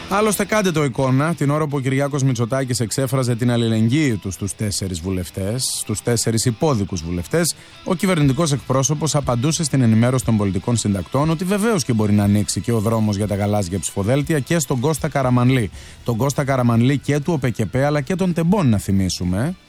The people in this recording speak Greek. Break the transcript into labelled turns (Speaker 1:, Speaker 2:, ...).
Speaker 1: Άλλωστε, κάντε το εικόνα, την ώρα που ο Κυριάκος Μητσοτάκης εξέφραζε την αλληλεγγύη του στους 4 βουλευτές, στους 4 υπόδικους βουλευτές, ο κυβερνητικός εκπρόσωπος απαντούσε στην ενημέρωση των πολιτικών συντακτών ότι βεβαίως και μπορεί να ανοίξει και ο δρόμος για τα γαλάζια ψηφοδέλτια και στον Κώστα Καραμανλή. Τον Κώστα Καραμανλή και του ΟΠΕΚΕΠΕ αλλά και των Τεμπών, να θυμίσουμε.